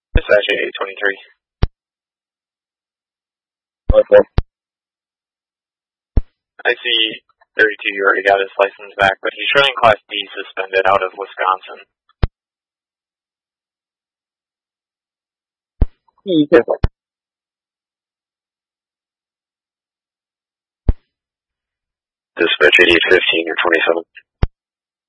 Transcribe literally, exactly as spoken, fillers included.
Dispatch eight twenty-three. Okay. I see thirty-two, you already got his license back, but he's running Class D suspended out of Wisconsin. Yeah. Dispatch eighty-eight fifteen, you're twenty-seven.